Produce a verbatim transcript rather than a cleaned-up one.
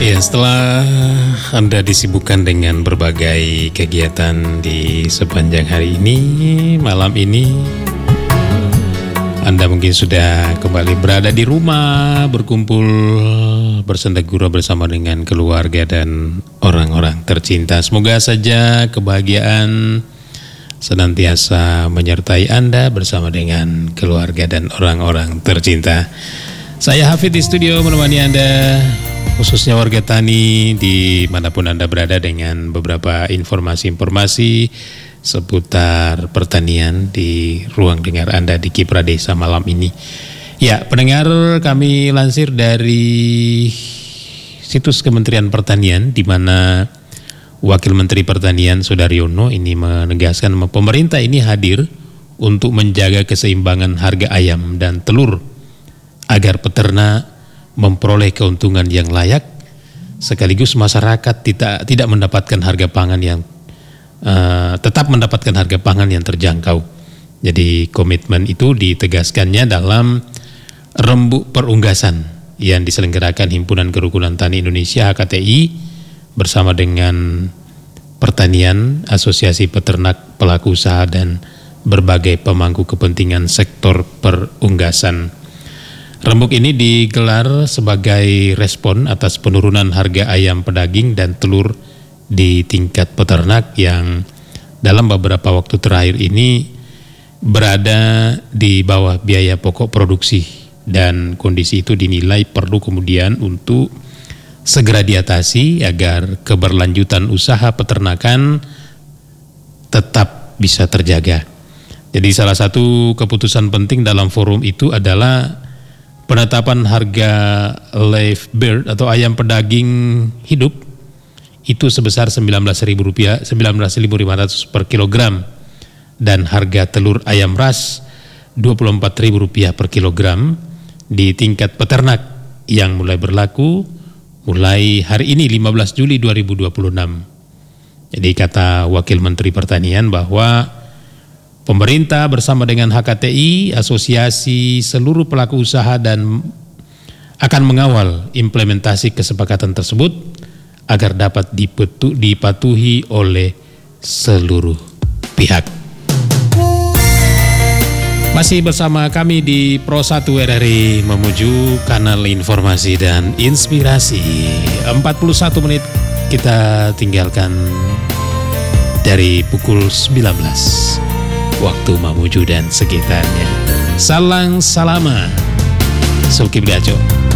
Ya, setelah Anda disibukkan dengan berbagai kegiatan di sepanjang hari ini, malam ini Anda mungkin sudah kembali berada di rumah, berkumpul bersendagura bersama dengan keluarga dan orang-orang tercinta. Semoga saja kebahagiaan senantiasa menyertai Anda bersama dengan keluarga dan orang-orang tercinta. Saya Hafid di studio menemani Anda, khususnya warga Tani dimanapun Anda berada, dengan beberapa informasi-informasi seputar pertanian di ruang dengar Anda di Kipra Desa malam ini. Ya, pendengar, kami lansir dari situs Kementerian Pertanian, di mana Wakil Menteri Pertanian Sudaryono ini menegaskan pemerintah ini hadir untuk menjaga keseimbangan harga ayam dan telur agar peternak memperoleh keuntungan yang layak, sekaligus masyarakat tidak tidak mendapatkan harga pangan yang uh, tetap mendapatkan harga pangan yang terjangkau. Jadi komitmen itu ditegaskannya dalam rembuk perunggasan yang diselenggarakan Himpunan Kerukunan Tani Indonesia H K T I bersama dengan Pertanian, Asosiasi Peternak, Pelaku Usaha, dan berbagai pemangku kepentingan sektor perunggasan. Rembuk ini digelar sebagai respon atas penurunan harga ayam pedaging dan telur di tingkat peternak yang dalam beberapa waktu terakhir ini berada di bawah biaya pokok produksi, dan kondisi itu dinilai perlu kemudian untuk segera diatasi agar keberlanjutan usaha peternakan tetap bisa terjaga. Jadi salah satu keputusan penting dalam forum itu adalah penetapan harga live bird atau ayam pedaging hidup itu sebesar sembilan belas ribu rupiah, sembilan belas ribu lima ratus per kilogram, dan harga telur ayam ras dua puluh empat ribu rupiah per kilogram di tingkat peternak yang mulai berlaku mulai hari ini lima belas Juli dua ribu dua puluh enam. Jadi kata Wakil Menteri Pertanian bahwa pemerintah bersama dengan H K T I, asosiasi seluruh pelaku usaha, dan akan mengawal implementasi kesepakatan tersebut agar dapat dipetu, dipatuhi oleh seluruh pihak. Masih bersama kami di Pro satu R R I menuju kanal informasi dan inspirasi. empat puluh satu menit kita tinggalkan dari pukul sembilan belas. Waktu Mamuju dan sekitarnya. Salang salama, Sulki Bidaco.